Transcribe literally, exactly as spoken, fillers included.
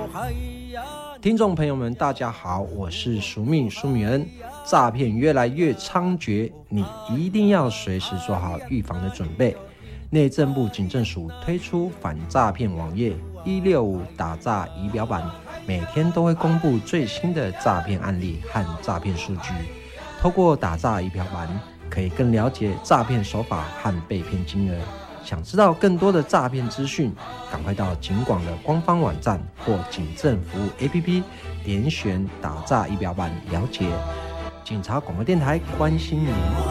听众朋友们，大家好，我是苏密苏米恩。诈骗越来越猖獗，你一定要随时做好预防的准备。内政部警政署推出反诈骗网页一六五打诈仪表板，每天都会公布最新的诈骗案例和诈骗数据。透过打诈仪表板，可以更了解诈骗手法和被骗金额。想知道更多的诈骗资讯，赶快到警广的官方网站或警政服务 A P P 点选打诈仪表板了解。警察广播电台关心您。